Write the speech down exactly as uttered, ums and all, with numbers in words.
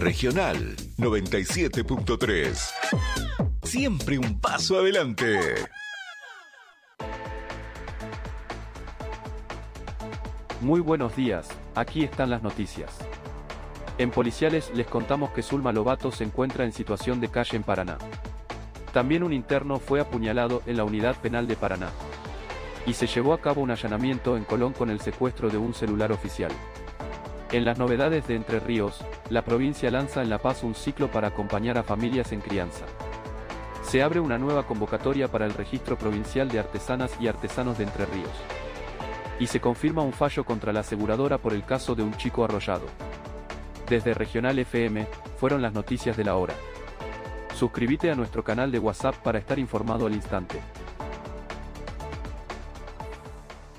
Regional noventa y siete punto tres. Siempre un paso adelante. Muy buenos días, aquí están las noticias. En Policiales les contamos que Zulma Lobato se encuentra en situación de calle en Paraná. También un interno fue apuñalado en la unidad penal de Paraná. Y se llevó a cabo un allanamiento en Colón con el secuestro de un celular oficial. En las novedades de Entre Ríos, la provincia lanza en La Paz un ciclo para acompañar a familias en crianza. Se abre una nueva convocatoria para el Registro Provincial de Artesanas y Artesanos de Entre Ríos. Y se confirma un fallo contra la aseguradora por el caso de un chico arrollado. Desde Regional F M, fueron las noticias de la hora. Suscríbete a nuestro canal de WhatsApp para estar informado al instante.